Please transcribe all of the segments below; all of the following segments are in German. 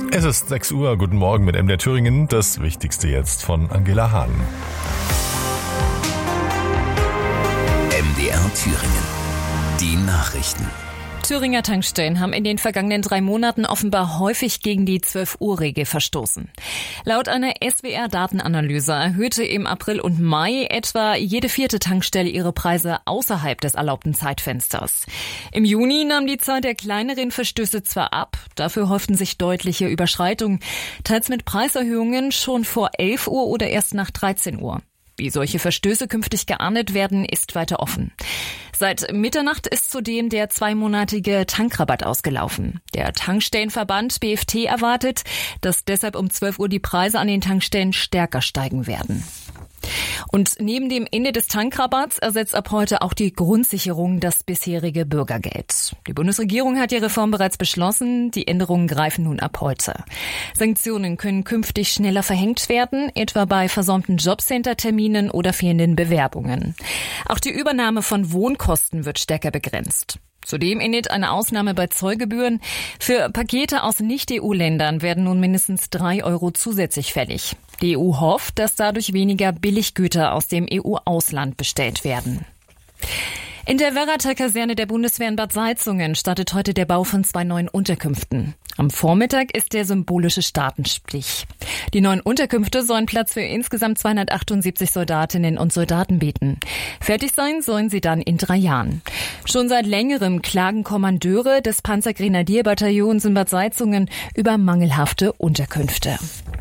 Es ist 6 Uhr, guten Morgen mit MDR Thüringen. Das Wichtigste jetzt von Angela Hahn. MDR Thüringen. Die Nachrichten. Thüringer Tankstellen haben in den vergangenen 3 Monaten offenbar häufig gegen die 12-Uhr-Regel verstoßen. Laut einer SWR-Datenanalyse erhöhte im April und Mai etwa jede 4. Tankstelle ihre Preise außerhalb des erlaubten Zeitfensters. Im Juni nahm die Zahl der kleineren Verstöße zwar ab, dafür häuften sich deutliche Überschreitungen, teils mit Preiserhöhungen schon vor 11 Uhr oder erst nach 13 Uhr. Wie solche Verstöße künftig geahndet werden, ist weiter offen. Seit Mitternacht ist zudem der 2-monatige Tankrabatt ausgelaufen. Der Tankstellenverband BFT erwartet, dass deshalb um 12 Uhr die Preise an den Tankstellen stärker steigen werden. Und neben dem Ende des Tankrabatts ersetzt ab heute auch die Grundsicherung das bisherige Bürgergeld. Die Bundesregierung hat die Reform bereits beschlossen. Die Änderungen greifen nun ab heute. Sanktionen können künftig schneller verhängt werden, etwa bei versäumten Jobcenter-Terminen oder fehlenden Bewerbungen. Auch die Übernahme von Wohnkosten wird stärker begrenzt. Zudem endet eine Ausnahme bei Zollgebühren. Für Pakete aus Nicht-EU-Ländern werden nun mindestens 3 Euro zusätzlich fällig. Die EU hofft, dass dadurch weniger Billiggüter aus dem EU-Ausland bestellt werden. In der Werrater-Kaserne der Bundeswehr in Bad Salzungen startet heute der Bau von 2 neuen Unterkünften. Am Vormittag ist der symbolische Startenstich. Die neuen Unterkünfte sollen Platz für insgesamt 278 Soldatinnen und Soldaten bieten. Fertig sein sollen sie dann in 3 Jahren. Schon seit längerem klagen Kommandeure des Panzergrenadierbataillons in Bad Salzungen über mangelhafte Unterkünfte.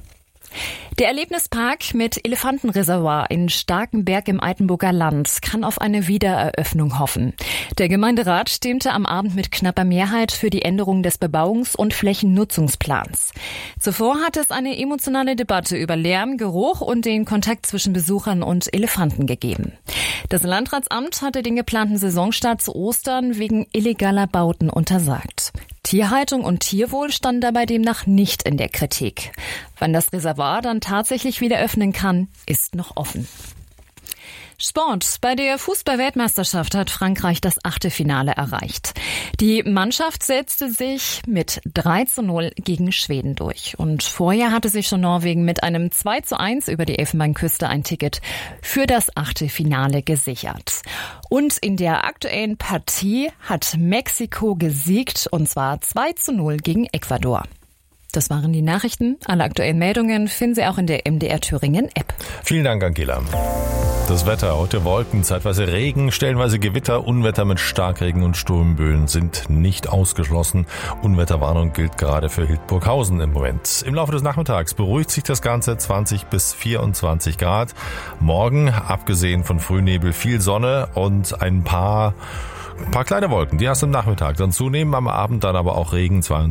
Der Erlebnispark mit Elefantenreservoir in Starkenberg im Altenburger Land kann auf eine Wiedereröffnung hoffen. Der Gemeinderat stimmte am Abend mit knapper Mehrheit für die Änderung des Bebauungs- und Flächennutzungsplans. Zuvor hatte es eine emotionale Debatte über Lärm, Geruch und den Kontakt zwischen Besuchern und Elefanten gegeben. Das Landratsamt hatte den geplanten Saisonstart zu Ostern wegen illegaler Bauten untersagt. Tierhaltung und Tierwohl standen dabei demnach nicht in der Kritik. Wann das Reservoir dann tatsächlich wieder öffnen kann, ist noch offen. Sport. Bei der Fußball-Weltmeisterschaft hat Frankreich das Achtelfinale erreicht. Die Mannschaft setzte sich mit 3:0 gegen Schweden durch. Und vorher hatte sich schon Norwegen mit einem 2:1 über die Elfenbeinküste ein Ticket für das Achtelfinale gesichert. Und in der aktuellen Partie hat Mexiko gesiegt, und zwar 2:0 gegen Ecuador. Das waren die Nachrichten. Alle aktuellen Meldungen finden Sie auch in der MDR Thüringen App. Vielen Dank, Angela. Das Wetter, heute Wolken, zeitweise Regen, stellenweise Gewitter, Unwetter mit Starkregen und Sturmböen sind nicht ausgeschlossen. Unwetterwarnung gilt gerade für Hildburghausen im Moment. Im Laufe des Nachmittags beruhigt sich das Ganze, 20 bis 24 Grad. Morgen, abgesehen von Frühnebel, viel Sonne und ein paar kleine Wolken, die erst am Nachmittag dann zunehmen, am Abend dann aber auch Regen,